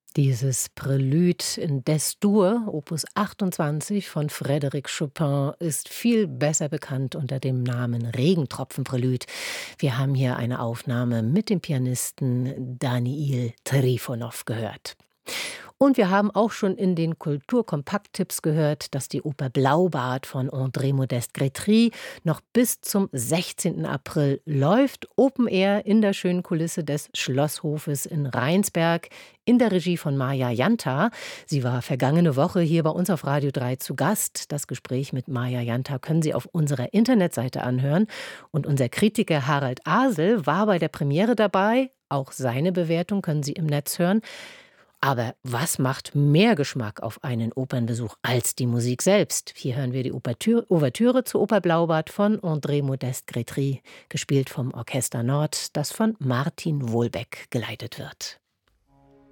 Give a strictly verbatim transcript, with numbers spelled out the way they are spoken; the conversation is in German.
Dieses Prélude in Des-Dur, Opus achtundzwanzig von Frédéric Chopin, ist viel besser bekannt unter dem Namen Regentropfen-Prélude. Wir haben hier eine Aufnahme mit dem Pianisten Daniil Trifonov gehört. Und wir haben auch schon in den Kulturkompakt-Tipps gehört, dass die Oper Blaubart von André Modeste Grétry noch bis zum sechzehnten April läuft. Open Air in der schönen Kulisse des Schlosshofes in Rheinsberg in der Regie von Maja Janta. Sie war vergangene Woche hier bei uns auf Radio drei zu Gast. Das Gespräch mit Maja Janta können Sie auf unserer Internetseite anhören. Und unser Kritiker Harald Asel war bei der Premiere dabei. Auch seine Bewertung können Sie im Netz hören. Aber was macht mehr Geschmack auf einen Opernbesuch als die Musik selbst? Hier hören wir die Ouvertüre, Ouvertüre zu Oper Blaubart von André Modeste Grétry, gespielt vom Orchester Nord, das von Martin Wohlbeck geleitet wird.